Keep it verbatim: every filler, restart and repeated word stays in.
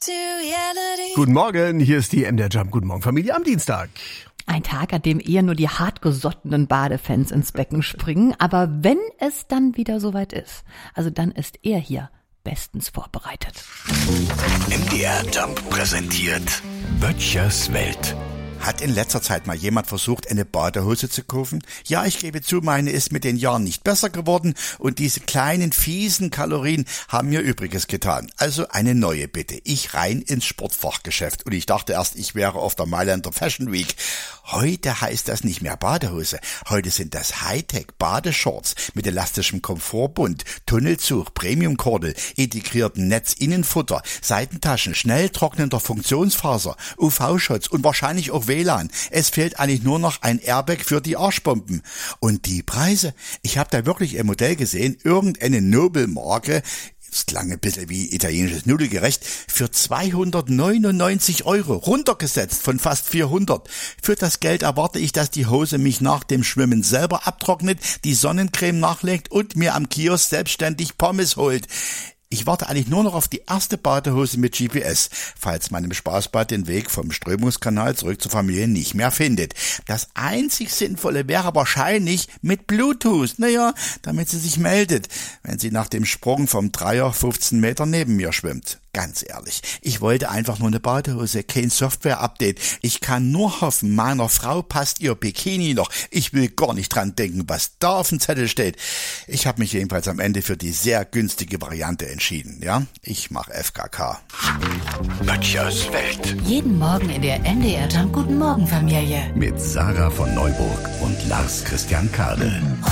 Guten Morgen, hier ist die M D R Jump. Guten Morgen, Familie, am Dienstag. Ein Tag, an dem eher nur die hartgesottenen Badefans ins Becken springen. Aber wenn es dann wieder soweit ist, also dann ist er hier bestens vorbereitet. M D R Jump präsentiert Böttchers Welt. Hat in letzter Zeit mal jemand versucht, eine Badehose zu kaufen? Ja, ich gebe zu, meine ist mit den Jahren nicht besser geworden und diese kleinen, fiesen Kalorien haben mir Übriges getan. Also eine neue bitte. Ich rein ins Sportfachgeschäft und ich dachte erst, ich wäre auf der Mailänder Fashion Week. Heute heißt das nicht mehr Badehose. Heute sind das Hightech-Badeshorts mit elastischem Komfortbund, Tunnelzug, Premiumkordel, integrierten Netzinnenfutter, Seitentaschen, schnell trocknender Funktionsfaser, U V-Schutz und wahrscheinlich auch W L A N. Es fehlt eigentlich nur noch ein Airbag für die Arschbomben. Und die Preise? Ich habe da wirklich ein Modell gesehen, irgendeine Nobelmarke, das klang ein bisschen wie italienisches Nudelgericht, für zweihundertneunundneunzig Euro, runtergesetzt von fast vierhundert. Für das Geld erwarte ich, dass die Hose mich nach dem Schwimmen selber abtrocknet, die Sonnencreme nachlegt und mir am Kiosk selbstständig Pommes holt. Ich warte eigentlich nur noch auf die erste Badehose mit G P S, falls man im Spaßbad den Weg vom Strömungskanal zurück zur Familie nicht mehr findet. Das einzig Sinnvolle wäre wahrscheinlich mit Bluetooth, naja, damit sie sich meldet, wenn sie nach dem Sprung vom Dreier fünfzehn Meter neben mir schwimmt. Ganz ehrlich, ich wollte einfach nur eine Badehose, kein Software-Update. Ich kann nur hoffen, meiner Frau passt ihr Bikini noch. Ich will gar nicht dran denken, was da auf dem Zettel steht. Ich habe mich jedenfalls am Ende für die sehr günstige Variante entschieden. Ja, ich mache F K K. Böttchers Welt. Jeden Morgen in der M D R Jump Guten Morgen Familie. Mit Sarah von Neuburg und Lars Christian Kade.